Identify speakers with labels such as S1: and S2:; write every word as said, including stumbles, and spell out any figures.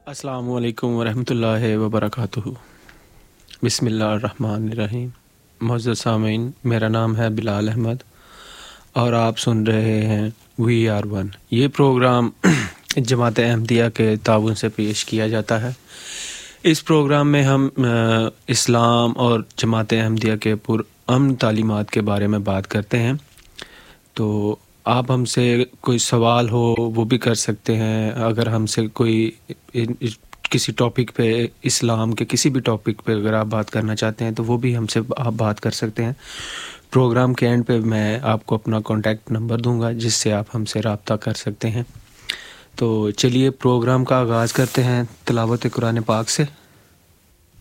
S1: अस्सलामु अलैकुम वरहमतुल्लाहि वबरकातुहू। बिस्मिल्लाहिर्रहमानिर्रहीम। मुअज़्ज़ज़ सामीन, मेरा नाम है बिलाल अहमद और आप सुन रहे हैं वी आर वन। ये प्रोग्राम जमात अहमदिया के ताउन से पेश किया जाता है। इस प्रोग्राम में हम इस्लाम और जमात अहमदिया के पुरअमन तालीमात के बारे में बात करते हैं। तो आप हमसे कोई सवाल हो वो भी कर सकते हैं। अगर हमसे कोई किसी टॉपिक पे, इस्लाम के किसी भी टॉपिक पे अगर आप बात करना चाहते हैं तो वो भी हमसे आप बात कर सकते हैं। प्रोग्राम के एंड पे मैं आपको अपना कॉन्टैक्ट नंबर दूंगा जिससे आप हमसे रब्ता कर सकते हैं। तो चलिए प्रोग्राम का आगाज़ करते हैं तिलावत कुरान पाक से।